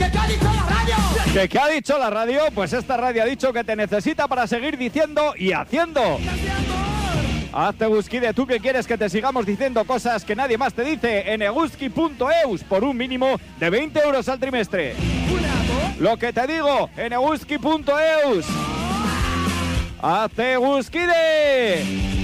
¿Qué ha dicho la radio? Pues esta radio ha dicho que te necesita para seguir diciendo y haciendo. Hazte Eguskide, tú que quieres que te sigamos diciendo cosas que nadie más te dice en eguski.eus por un mínimo de 20 euros al trimestre. Lo que te digo, en eguski.eus. ¡Hazte Eguskide!